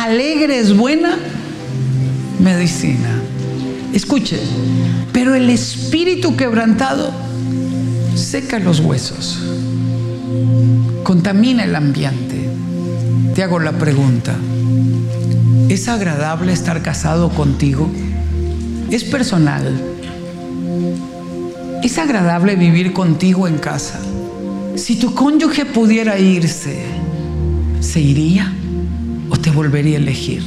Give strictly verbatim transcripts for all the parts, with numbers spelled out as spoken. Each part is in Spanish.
alegre es buena medicina. Escuche, pero el espíritu quebrantado seca los huesos, contamina el ambiente. Te hago la pregunta: ¿es agradable estar casado contigo? ¿Es personal? ¿Es agradable vivir contigo en casa? Si tu cónyuge pudiera irse, ¿se iría o te volvería a elegir?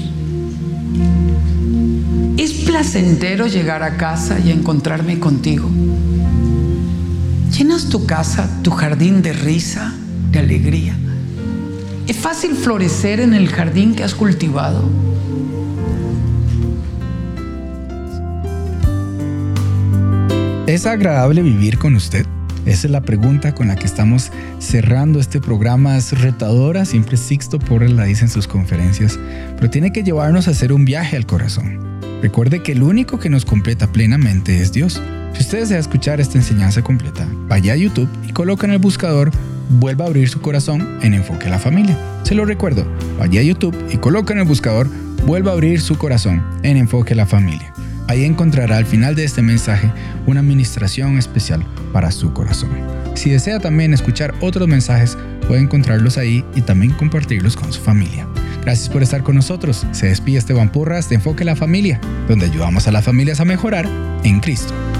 ¿Es placentero llegar a casa y encontrarme contigo? ¿Llenas tu casa, tu jardín de risa, de alegría? ¿Es fácil florecer en el jardín que has cultivado? ¿Es agradable vivir con usted? Esa es la pregunta con la que estamos cerrando este programa. Es retadora, siempre Sixto Porras la dice en sus conferencias, pero tiene que llevarnos a hacer un viaje al corazón. Recuerde que el único que nos completa plenamente es Dios. Si usted desea escuchar esta enseñanza completa, vaya a YouTube y coloca en el buscador "Vuelva a abrir su corazón" en Enfoque a la Familia. Se lo recuerdo, vaya a YouTube y coloca en el buscador "Vuelva a abrir su corazón" en Enfoque a la Familia. Ahí encontrará al final de este mensaje una administración especial para su corazón. Si desea también escuchar otros mensajes, puede encontrarlos ahí y también compartirlos con su familia. Gracias por estar con nosotros. Se despide Esteban Porras de Enfoque a la Familia, donde ayudamos a las familias a mejorar en Cristo.